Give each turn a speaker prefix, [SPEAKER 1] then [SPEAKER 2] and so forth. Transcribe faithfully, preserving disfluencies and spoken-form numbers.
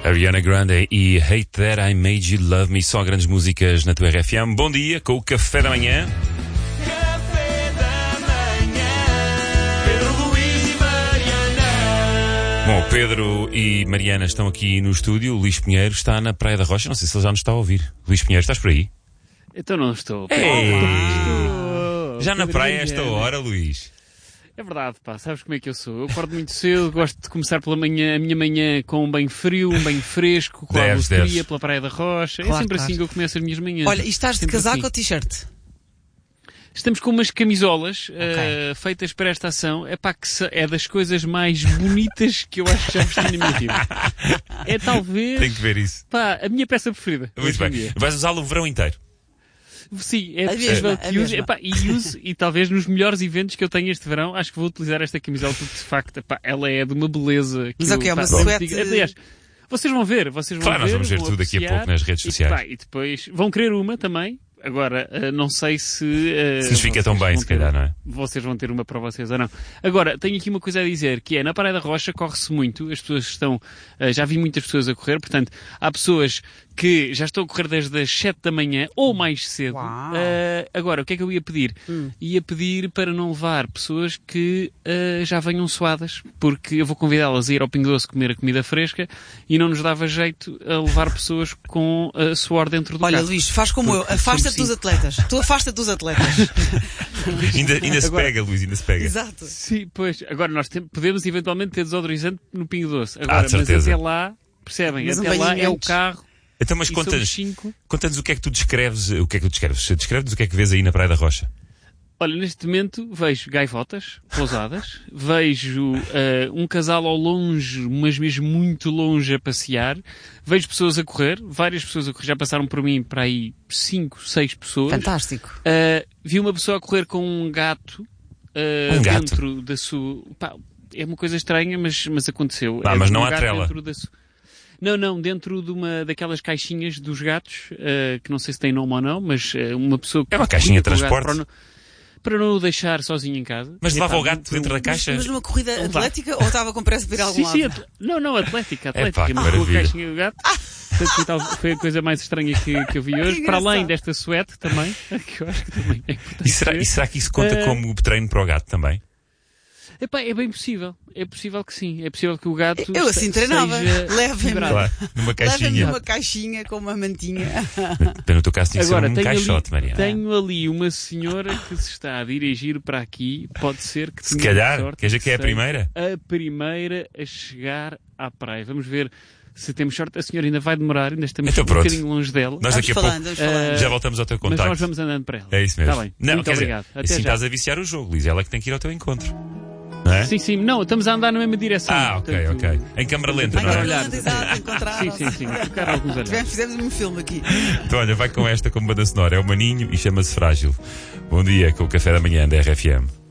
[SPEAKER 1] Ariana Grande e Hate That I Made You Love Me, só grandes músicas na tua R F M. Bom dia com o Café da Manhã.
[SPEAKER 2] Café da Manhã, Pedro, Luís e Mariana.
[SPEAKER 1] Bom, Pedro e Mariana estão aqui no estúdio. O Luís Pinheiro está na Praia da Rocha. Não sei se ele já nos está a ouvir. Luís Pinheiro, estás por aí?
[SPEAKER 3] Então não estou.
[SPEAKER 1] Ei!
[SPEAKER 3] Estou.
[SPEAKER 1] Já na
[SPEAKER 3] Pedro
[SPEAKER 1] praia a
[SPEAKER 3] e
[SPEAKER 1] esta
[SPEAKER 3] Mariana.
[SPEAKER 1] hora, Luís?
[SPEAKER 3] É verdade, pá, sabes como é que eu sou? Eu acordo muito cedo, gosto de começar pela manhã, a minha manhã com um banho frio, um banho fresco, com a
[SPEAKER 1] Deves,
[SPEAKER 3] luz
[SPEAKER 1] deves.
[SPEAKER 3] pela Praia da Rocha. é
[SPEAKER 4] Claro,
[SPEAKER 3] sempre
[SPEAKER 4] claro.
[SPEAKER 3] assim que eu começo as minhas manhãs.
[SPEAKER 4] Olha, e estás de
[SPEAKER 3] Sempre
[SPEAKER 4] casaco
[SPEAKER 3] assim.
[SPEAKER 4] ou t-shirt?
[SPEAKER 3] Estamos com umas camisolas eh, feitas para esta ação. É pá, que se- é das coisas mais bonitas que eu acho que já vesti na minha vida. É talvez,
[SPEAKER 1] Tenho que ver isso.
[SPEAKER 3] pá, a minha peça preferida.
[SPEAKER 1] Muito
[SPEAKER 3] hoje em
[SPEAKER 1] bem.
[SPEAKER 3] dia.
[SPEAKER 1] Vais usá-lo o verão inteiro.
[SPEAKER 3] Sim, é
[SPEAKER 4] A
[SPEAKER 3] possível
[SPEAKER 4] mesma,
[SPEAKER 3] que
[SPEAKER 4] a
[SPEAKER 3] use,
[SPEAKER 4] mesma.
[SPEAKER 3] epá, e use, e talvez nos melhores eventos que eu tenho este verão, acho que vou utilizar esta camisola porque de facto, epá, ela é de uma beleza. Que
[SPEAKER 4] Mas é o quê? É
[SPEAKER 3] eu,
[SPEAKER 4] uma
[SPEAKER 3] pá, sempre
[SPEAKER 4] suéte-
[SPEAKER 3] digo- Aliás, vocês vão ver, vocês vão
[SPEAKER 1] Claro, nós
[SPEAKER 3] ver.
[SPEAKER 1] vamos ver
[SPEAKER 3] vão
[SPEAKER 1] tudo daqui a
[SPEAKER 3] apreciar,
[SPEAKER 1] pouco nas redes
[SPEAKER 3] e,
[SPEAKER 1] sociais.
[SPEAKER 3] pá, e depois vão querer uma também. Agora, eh, não sei se... eh,
[SPEAKER 1] Se lhes fica tão
[SPEAKER 3] vocês
[SPEAKER 1] bem,
[SPEAKER 3] vão
[SPEAKER 1] se
[SPEAKER 3] ter-
[SPEAKER 1] calhar, não é?
[SPEAKER 3] Vocês vão ter uma para vocês ou não. Agora, tenho aqui uma coisa a dizer, que é, na Praia da Rocha corre-se muito, as pessoas estão... eh, já vi muitas pessoas a correr, portanto, há pessoas que já estão a correr desde as sete da manhã ou mais cedo.
[SPEAKER 4] Uau.
[SPEAKER 3] Eh, agora, o que é que eu ia pedir?
[SPEAKER 4] Hum.
[SPEAKER 3] Ia pedir para não levar pessoas que eh, já venham suadas, porque eu vou convidá-las a ir ao Pingo Doce comer a comida fresca e não nos dava jeito a levar pessoas com eh, suor dentro do
[SPEAKER 4] Olha,
[SPEAKER 3] carro.
[SPEAKER 4] Luís, faz como eu,
[SPEAKER 3] Porque
[SPEAKER 4] afasta-te
[SPEAKER 3] somos
[SPEAKER 4] dos atletas. Tu afasta-te dos atletas.
[SPEAKER 1] Ainda, ainda se
[SPEAKER 3] Agora-
[SPEAKER 1] pega, Luís, ainda se pega.
[SPEAKER 4] Exato.
[SPEAKER 3] Sim, pois. Agora, nós tem- podemos eventualmente ter desodorizante no Pingo Doce. Agora,
[SPEAKER 1] Ah, de
[SPEAKER 3] mas
[SPEAKER 1] certeza.
[SPEAKER 3] até lá, percebem?
[SPEAKER 4] Mas um
[SPEAKER 3] até lá
[SPEAKER 4] banhinho
[SPEAKER 3] é o
[SPEAKER 4] antes.
[SPEAKER 3] carro
[SPEAKER 1] Então, mas
[SPEAKER 3] e somos
[SPEAKER 1] conta-nos
[SPEAKER 3] cinco.
[SPEAKER 1] conta-nos o que é que tu descreves. O que é que tu descreves? Descreve-nos o que é que vês aí na Praia da Rocha.
[SPEAKER 3] Olha, neste momento vejo gaivotas pousadas, vejo eh, um casal ao longe, mas mesmo muito longe a passear, vejo pessoas a correr, várias pessoas a correr, já passaram por mim para aí cinco, seis pessoas.
[SPEAKER 4] Fantástico.
[SPEAKER 3] Uh, vi uma pessoa a correr com um gato, uh,
[SPEAKER 1] Um gato?
[SPEAKER 3] dentro da sua... Pá, é uma coisa estranha, mas, mas aconteceu.
[SPEAKER 1] Ah,
[SPEAKER 3] É
[SPEAKER 1] mas
[SPEAKER 3] um
[SPEAKER 1] não há
[SPEAKER 3] gato
[SPEAKER 1] trela.
[SPEAKER 3] dentro da su- Não, não, dentro de uma daquelas caixinhas dos gatos, uh, que não sei se tem nome ou não, mas uh, uma pessoa... que
[SPEAKER 1] É uma caixinha de
[SPEAKER 3] cuida do gato
[SPEAKER 1] transporte.
[SPEAKER 3] Para não, para não o deixar sozinho em casa.
[SPEAKER 1] Mas
[SPEAKER 3] Epá,
[SPEAKER 1] levava o gato
[SPEAKER 3] muito-
[SPEAKER 1] dentro da
[SPEAKER 4] Mas,
[SPEAKER 1] caixa?
[SPEAKER 4] mas numa corrida
[SPEAKER 3] Não dá.
[SPEAKER 4] atlética ou estava com pressa para ir a algum
[SPEAKER 3] Sim,
[SPEAKER 4] lado?
[SPEAKER 3] sim, atle- não, não, atlética, atlética.
[SPEAKER 1] Epá, que
[SPEAKER 3] mas com a
[SPEAKER 1] maravilha.
[SPEAKER 3] caixinha do gato. Foi, foi tal- foi a coisa mais estranha que, que eu vi hoje. Para além
[SPEAKER 4] engraçado.
[SPEAKER 3] desta suéte também, que eu acho que também é importante.
[SPEAKER 1] E será,
[SPEAKER 3] ver.
[SPEAKER 1] e será que isso conta
[SPEAKER 3] Eh,
[SPEAKER 1] como treino para o gato também?
[SPEAKER 3] Epá, é bem possível. É possível que sim. É possível que o gato
[SPEAKER 4] Eu assim
[SPEAKER 3] se-
[SPEAKER 4] treinava.
[SPEAKER 3] seja
[SPEAKER 4] Levem-me.
[SPEAKER 3] vibrado.
[SPEAKER 1] Claro, numa
[SPEAKER 4] Levem-me
[SPEAKER 1] caixinha.
[SPEAKER 4] numa caixinha com uma mantinha.
[SPEAKER 1] No teu caso tinha que ser
[SPEAKER 3] Agora,
[SPEAKER 1] um
[SPEAKER 3] tenho,
[SPEAKER 1] caixote,
[SPEAKER 3] ali,
[SPEAKER 1] Mariana.
[SPEAKER 3] tenho ali uma senhora que se está a dirigir para aqui. Pode ser que
[SPEAKER 1] Se
[SPEAKER 3] tenha
[SPEAKER 1] calhar,
[SPEAKER 3] sorte
[SPEAKER 1] quer dizer que é a
[SPEAKER 3] seja
[SPEAKER 1] primeira?
[SPEAKER 3] A primeira a chegar à praia. Vamos ver se temos sorte. A senhora ainda vai demorar. Ainda estamos
[SPEAKER 1] Então
[SPEAKER 3] um
[SPEAKER 1] pronto.
[SPEAKER 3] bocadinho longe dela.
[SPEAKER 1] Nós
[SPEAKER 4] Vamos
[SPEAKER 1] daqui a
[SPEAKER 4] falando,
[SPEAKER 1] pouco
[SPEAKER 4] vamos falando.
[SPEAKER 1] já voltamos ao teu
[SPEAKER 3] Mas nós
[SPEAKER 1] contacto.
[SPEAKER 3] vamos andando para ela.
[SPEAKER 1] É isso mesmo.
[SPEAKER 3] Está bem.
[SPEAKER 1] Não,
[SPEAKER 3] Muito
[SPEAKER 1] quer
[SPEAKER 3] obrigado.
[SPEAKER 1] dizer,
[SPEAKER 3] Até
[SPEAKER 1] assim
[SPEAKER 3] já.
[SPEAKER 1] estás a viciar o jogo, Liz. Ela é que tem que ir ao teu encontro. Não é?
[SPEAKER 3] Sim, sim. Não, estamos a andar na mesma direção.
[SPEAKER 1] Ah, ok,
[SPEAKER 3] Portanto,
[SPEAKER 1] ok. Em câmara lenta, não
[SPEAKER 3] Ai,
[SPEAKER 1] é?
[SPEAKER 3] olhar.
[SPEAKER 4] Exato,
[SPEAKER 3] Sim,
[SPEAKER 4] encontraram-se.
[SPEAKER 3] sim, sim. Trocar alguns olhares.
[SPEAKER 4] Tivemos- Fizemos um filme aqui.
[SPEAKER 1] Então, olha, vai com esta como banda sonora. É o Maninho e chama-se Frágil. Bom dia com o Café da Manhã da R F M.